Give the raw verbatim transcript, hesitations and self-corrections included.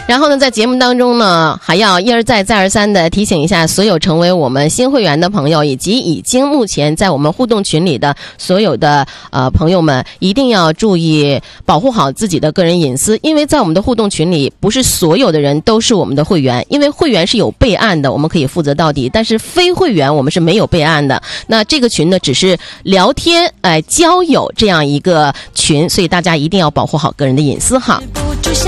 然后呢，在节目当中呢，还要一而再再而三的提醒一下所有成为我们新会员的朋友，以及已经目前在我们互动群里的所有的呃朋友们，一定要注意保护好自己的个人隐私，因为在我们的互动群里，不是所有的人都是我们的会员，因为会员是有备案的，我们可以负责到底，但是非会员我们是没有备案的。那这个群呢，只是聊天哎、呃、交友这样一个群，所以大家一定要保护好个人的隐私哈。 止不住想